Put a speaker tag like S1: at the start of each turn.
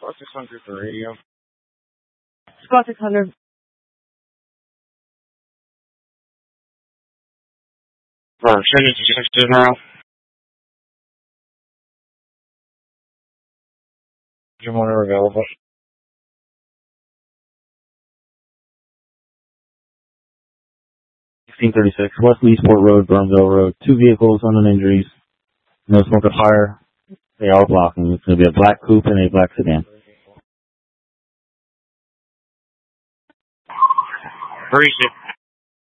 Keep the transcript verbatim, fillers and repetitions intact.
S1: Squad six hundred for radio.
S2: Squad six hundred.
S1: For Shady six General. Your monitor available.
S3: sixteen thirty-six, West Leesport Road, Burnsville Road. Two vehicles, unknown injuries. No smoke of fire. They are blocking. It's going to be a black coupe and a black sedan.
S1: Appreciate it.